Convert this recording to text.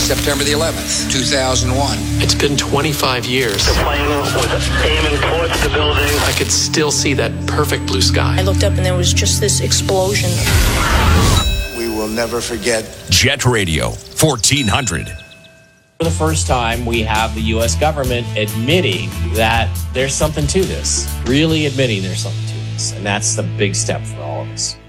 September the 11th, 2001. It's been 25 years. The plane was aiming towards the building. I could still see that perfect blue sky. I looked up and there was just this explosion. We will never forget. Jet Radio, 1400. For the first time, we have the U.S. government admitting that there's something to this. Really admitting there's something to this. And that's the big step for all of us.